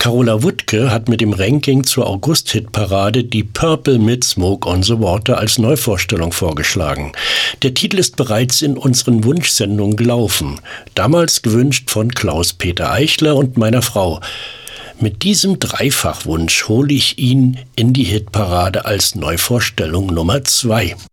Carola Wuttke hat mit dem Ranking zur August-Hitparade die Purple mit Smoke on the Water als Neuvorstellung vorgeschlagen. Der Titel ist bereits in unseren Wunschsendungen gelaufen. Damals gewünscht von Klaus-Peter Eichler und meiner Frau. Mit diesem Dreifachwunsch hole ich ihn in die Hitparade als Neuvorstellung Nummer 2.